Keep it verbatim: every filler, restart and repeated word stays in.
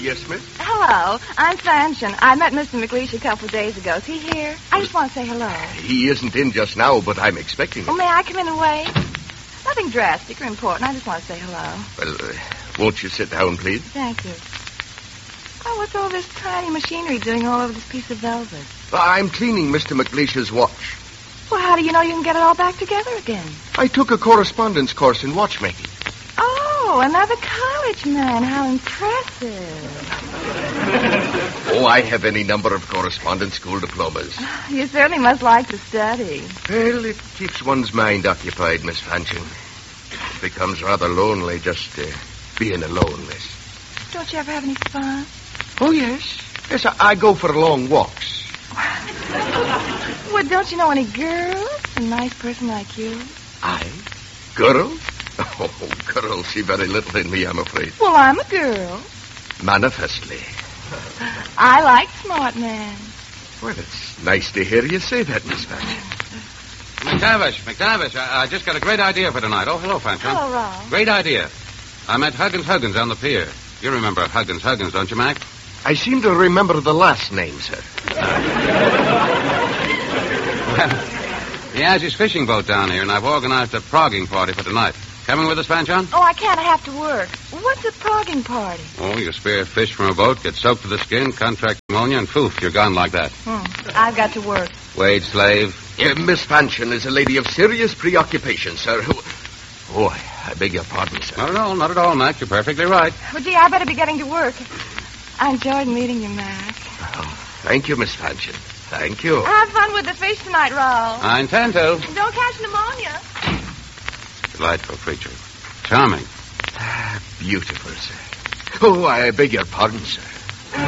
yes, miss? Hello, I'm Fanchon. I met Mister McLeish a couple of days ago. Is he here? I just want to say hello. He isn't in just now, but I'm expecting him. Oh, may I come in and wait? Nothing drastic or important. I just want to say hello. Well, uh, won't you sit down, please? Thank you. Oh, what's all this tiny machinery doing all over this piece of velvet? I'm cleaning Mister McLeish's watch. Well, how do you know you can get it all back together again? I took a correspondence course in watchmaking. Oh, another college man. How impressive. Oh, I have any number of correspondence school diplomas. You certainly must like to study. Well, it keeps one's mind occupied, Miss Fanchon. It becomes rather lonely just uh, being alone, miss. Don't you ever have any fun? Oh, yes. Yes, I, I go for long walks. Well, don't you know any girls? A nice person like you. I? Girl? Oh, girls see very little in me, I'm afraid. Well, I'm a girl. Manifestly. I like smart men. Well, it's nice to hear you say that, Miss Fanchon. McTavish, McTavish, I, I just got a great idea for tonight. Oh, hello, Fanchon. Hello, Ron. Great idea. I met Huggins Huggins on the pier. You remember Huggins Huggins, don't you, Mac? I seem to remember the last name, sir. Well, he has his fishing boat down here, and I've organized a progging party for tonight. Coming with us, Fanchon? Oh, I can't. I have to work. What's a progging party? Oh, you spear fish from a boat, get soaked to the skin, contract pneumonia, and poof, you're gone like that. Hmm. I've got to work. Wage slave. Uh, Miss Fanchon is a lady of serious preoccupation, sir. Who... Oh, I, I beg your pardon, sir. Not at all, not at all, Mac. You're perfectly right. Well, gee, I better be getting to work. I enjoyed meeting you, Mac. Oh, thank you, Miss Fanchon. Thank you. Have fun with the fish tonight, Raoul. I intend to. Don't catch pneumonia. Delightful creature. Charming. Ah, beautiful, sir. Oh, I beg your pardon, sir.